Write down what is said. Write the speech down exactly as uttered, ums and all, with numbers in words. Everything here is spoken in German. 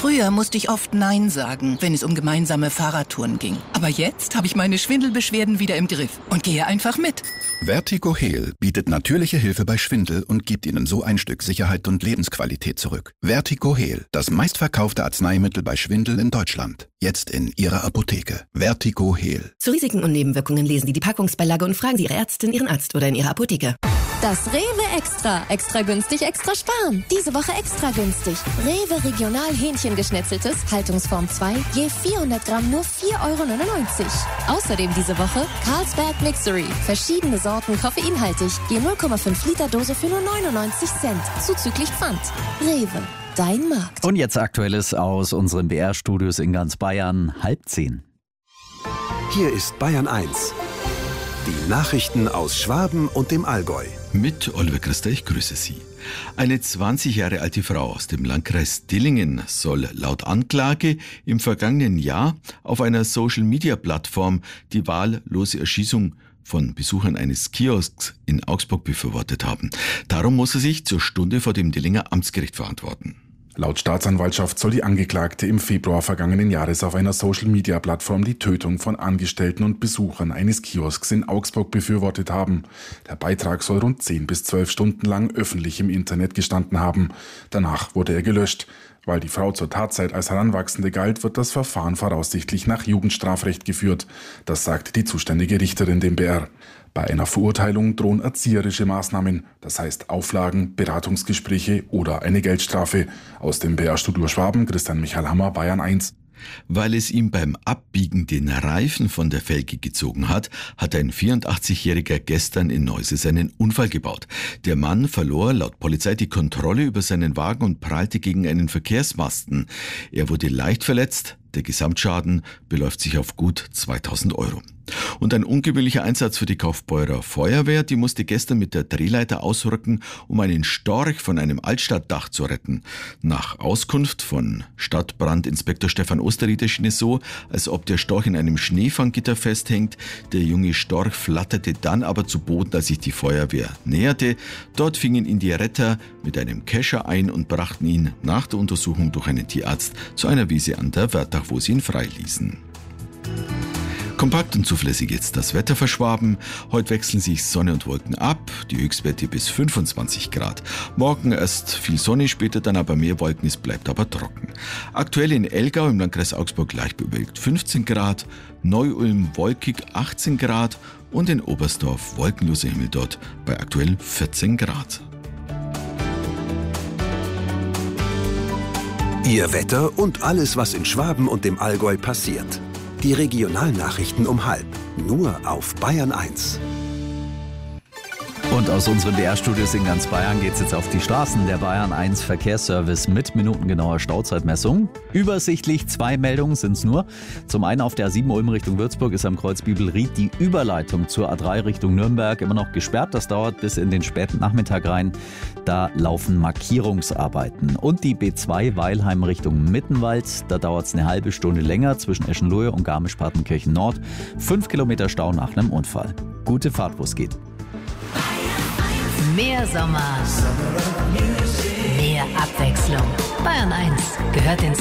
Früher musste ich oft Nein sagen, wenn es um gemeinsame Fahrradtouren ging. Aber jetzt habe ich meine Schwindelbeschwerden wieder im Griff und gehe einfach mit. Vertigo Heal bietet natürliche Hilfe bei Schwindel und gibt Ihnen so ein Stück Sicherheit und Lebensqualität zurück. Vertigo Heal, das meistverkaufte Arzneimittel bei Schwindel in Deutschland. Jetzt in Ihrer Apotheke. Vertigo Heal. Zu Risiken und Nebenwirkungen lesen Sie die Packungsbeilage und fragen Sie Ihre Ärztin, Ihren Arzt oder in Ihrer Apotheke. Das Rewe Extra. Extra günstig, extra sparen. Diese Woche extra günstig. Rewe Regional Hähnchengeschnetzeltes, Haltungsform zwei, je vierhundert Gramm nur vier Euro neunundneunzig. Außerdem diese Woche Carlsberg Mixery. Verschiedene Sorten koffeinhaltig, je null Komma fünf Liter Dose für nur neunundneunzig Cent. Zuzüglich Pfand. Rewe. Dein Markt. Und jetzt Aktuelles aus unseren B R-Studios in ganz Bayern. Halb zehn. Hier ist Bayern eins. Die Nachrichten aus Schwaben und dem Allgäu. Mit Oliver Christa, ich grüße Sie. Eine zwanzig Jahre alte Frau aus dem Landkreis Dillingen soll laut Anklage im vergangenen Jahr auf einer Social-Media-Plattform die wahllose Erschießung von Besuchern eines Kiosks in Augsburg befürwortet haben. Darum muss er sich zur Stunde vor dem Dillinger Amtsgericht verantworten. Laut Staatsanwaltschaft soll die Angeklagte im Februar vergangenen Jahres auf einer Social-Media-Plattform die Tötung von Angestellten und Besuchern eines Kiosks in Augsburg befürwortet haben. Der Beitrag soll rund zehn bis zwölf Stunden lang öffentlich im Internet gestanden haben. Danach wurde er gelöscht. Weil die Frau zur Tatzeit als Heranwachsende galt, wird das Verfahren voraussichtlich nach Jugendstrafrecht geführt. Das sagte die zuständige Richterin dem B R. Bei einer Verurteilung drohen erzieherische Maßnahmen, das heißt Auflagen, Beratungsgespräche oder eine Geldstrafe. Aus dem B R-Studio Schwaben, Christian Michael Hammer, Bayern eins. Weil es ihm beim Abbiegen den Reifen von der Felge gezogen hat, hat ein vierundachtzigjähriger gestern in Neuse seinen Unfall gebaut. Der Mann verlor laut Polizei die Kontrolle über seinen Wagen und prallte gegen einen Verkehrsmasten. Er wurde leicht verletzt. Der Gesamtschaden beläuft sich auf gut zweitausend Euro. Und ein ungewöhnlicher Einsatz für die Kaufbeurer Feuerwehr, die musste gestern mit der Drehleiter ausrücken, um einen Storch von einem Altstadtdach zu retten. Nach Auskunft von Stadtbrandinspektor Stefan Osterrieder schien es so, als ob der Storch in einem Schneefanggitter festhängt. Der junge Storch flatterte dann aber zu Boden, als sich die Feuerwehr näherte. Dort fingen ihn die Retter mit einem Kescher ein und brachten ihn nach der Untersuchung durch einen Tierarzt zu einer Wiese an der Wörthach, wo sie ihn freiließen. Kompakt und zuverlässig jetzt das Wetter für Schwaben. Heute wechseln sich Sonne und Wolken ab, die Höchstwerte bis fünfundzwanzig Grad. Morgen erst viel Sonne, später dann aber mehr Wolken, es bleibt aber trocken. Aktuell in Elgau im Landkreis Augsburg leicht bewölkt fünfzehn Grad, Neu-Ulm wolkig achtzehn Grad und in Oberstdorf wolkenloser Himmel dort bei aktuell vierzehn Grad. Ihr Wetter und alles, was in Schwaben und dem Allgäu passiert. Die Regionalnachrichten um halb. Nur auf Bayern eins. Und aus unseren B R-Studios in ganz Bayern geht's jetzt auf die Straßen. Der Bayern eins Verkehrsservice mit minutengenauer Stauzeitmessung. Übersichtlich zwei Meldungen sind's nur. Zum einen auf der A sieben Ulm Richtung Würzburg ist am Kreuz Bibelried die Überleitung zur A drei Richtung Nürnberg immer noch gesperrt. Das dauert bis in den späten Nachmittag rein. Da laufen Markierungsarbeiten. Und die B zwei Weilheim Richtung Mittenwald. Da dauert's eine halbe Stunde länger zwischen Eschenlohe und Garmisch-Partenkirchen Nord. Fünf Kilometer Stau nach einem Unfall. Gute Fahrt, wo es geht. Mehr Sommer, mehr Abwechslung. Bayern eins gehört ins